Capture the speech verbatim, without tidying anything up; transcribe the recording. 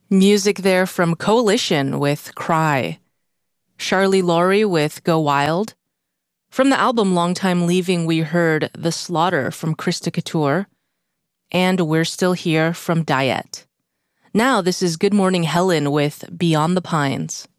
Music there from Coalition with Cry. Charlie Laurie with Go Wild. From the album Long Time Leaving, we heard The Slaughter from Krista Couture. And We're Still Here from Diet. Now this is Good Morning Helen with Beyond the Pines.